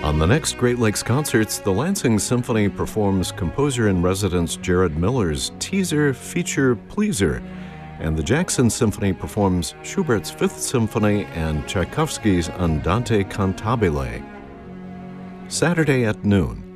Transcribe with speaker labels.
Speaker 1: On the next Great Lakes Concerts, the Lansing Symphony performs composer-in-residence Jared Miller's teaser feature Pleaser, and the Jackson Symphony performs Schubert's Fifth Symphony and Tchaikovsky's Andante Cantabile. Saturday at noon,